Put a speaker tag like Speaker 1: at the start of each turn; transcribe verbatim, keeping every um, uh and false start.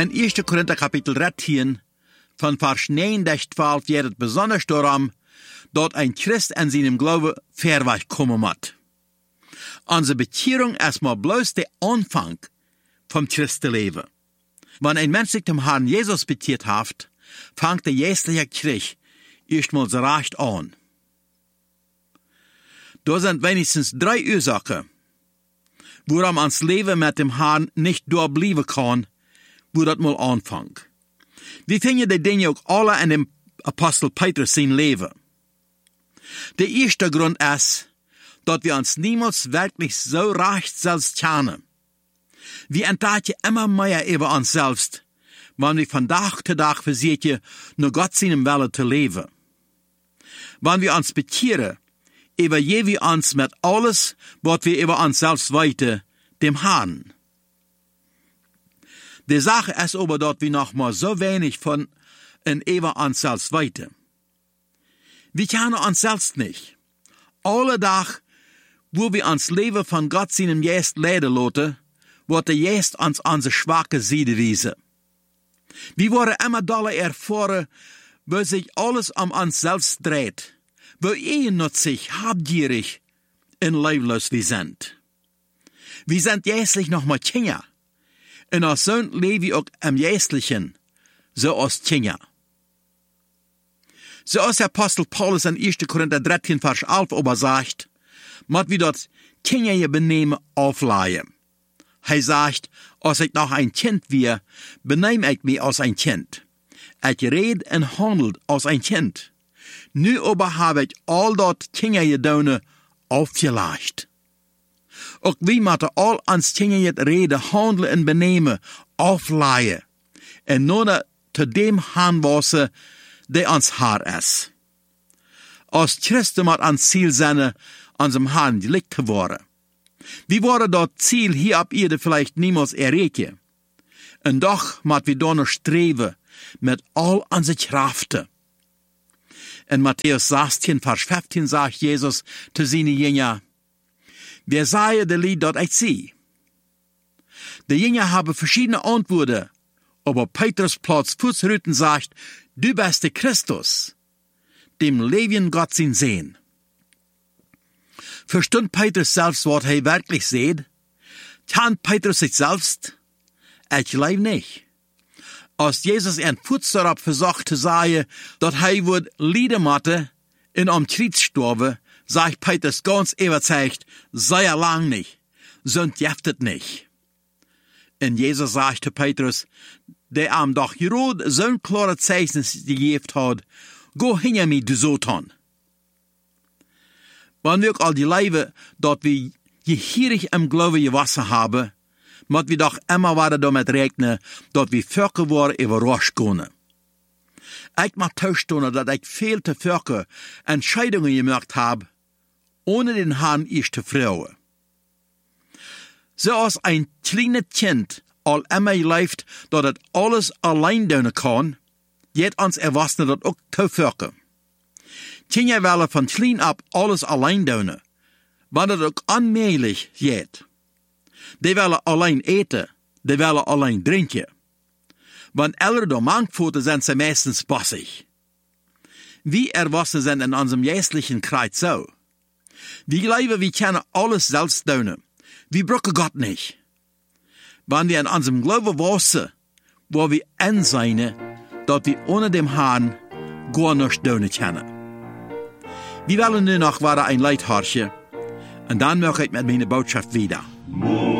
Speaker 1: In eerste Korinther Kapitel dertien, von Vers negen bis zwölf, geht es besonders darum, dass ein Christ an seinem Glauben verweg kommen muss. Unsere Bekehrung ist mal bloß der Anfang vom Christenleben. Wenn ein Mensch sich dem Herrn Jesus bekehrt hat, fängt der geistliche Krieg erstmals recht an. Da sind wenigstens drei Ursachen, woran ans Leben mit dem Herrn nicht durchbleiben kann, wo das mal anfängt. Wir finden die Dinge auch alle in dem Apostel Petrus sein Leben. Der erste Grund ist, dass wir uns niemals wirklich so recht selbst kennen. Wir entdecken immer mehr über uns selbst, wenn wir von Tag zu Tag versuchen, nur Gott seinem Wille zu leben. Wenn wir uns bekehren, übergeben wir uns mit alles, was wir über uns selbst weiten, dem Herrn. Die Sache ist aber, dass wir noch mal so wenig von in über uns selbst weiten. Wir kennen uns selbst nicht. Alle Tag, wo wir uns Leben von Gott seinem Geist leiden lassen, wird der Geist uns unsere schwache Seite wiesen. Wir wollen immer doller erfahren, wo sich alles um uns selbst dreht, wo eigennützig, habgierig und leiblos wir sind. Wir sind geistlich noch mal Kinder. Und als Sohn leben wir auch im Geistlichen, so als Kinder. So als der Apostel Paulus in erste Korinther dreizehn, Vers elf aber sagt, muss wir dort Kinder ihr Benehmen aufleihen. Er sagt, als ich noch ein Kind wäre, benehme ich mich als ein Kind. Ich red und handelt als ein Kind. Nu aber habe ich all dort Kinder gedoene aufgelegt. Ook wie moeten al ons Kinder het reden, handelen en benemen, aufleihen. En nun te dem handwassen, der ons Haar is. Als Christen moet ons Ziel zijn, unserem Herrn gelikt te worden. Wir worden dat Ziel hier op Erde vielleicht niemals erreichen. En doch moet wir danach streven, mit all unsere Kräfte. In Matthäus sechzehn, Vers fünfzehn sagt Jesus zu seinen Jüngern, wer sei der Lied, dat ich sie? Die Jünger haben verschiedene Antworten, aber Petrus Platz Fußrüten sagt, du bist der Christus, dem Leben Gott sein sehen. Verstund Petrus selbst, was er wirklich sieht? Kann Petrus sich selbst? Ich glaube nicht. Als Jesus ein Fuß darauf versucht zu sagen, dass er wird leiden müsse in am Kreuz sterben, sagt Petrus ganz überzeugt, sei er lang nicht, sind jeftet nicht. Und Jesus sagte Petrus, der ihm doch gerade so ein klares Zeichen gegeben hat, go hinter mir, du Satan. Wenn wir all die Leben, dort wir gehierig im Glauben gewassen haben, muss wir doch immer weiter damit rechnen, dass wir Völker waren überrascht können. Ich mag zugestehen, dass ich viel zu Völker Entscheidungen gemacht habe, ohne den Herrn erst zu fragen. So als ein kleines Kind all immer läuft, dass es alles allein tun kann, geht uns Erwachsene das auch zu Völker. Kinder wollen von klein ab alles allein tun, weil das auch allmählich geht. Die willen allein eten, die willen allein drinken. Wenn Eltern da Mangfoten sind sie meistens bossig. Wir Erwachsene sind in unserem geistlichen Kreis so. Wir glauben, wir können alles selbst tun. Wir brauchen Gott nicht. Wenn wir in unserem Glauben wachsen, wo wir einsehen, dass wir ohne dem Herrn gar nichts tun können. Wir wollen nur noch weiter ein Lied hören, und dann mache ich mit meiner Botschaft wieder.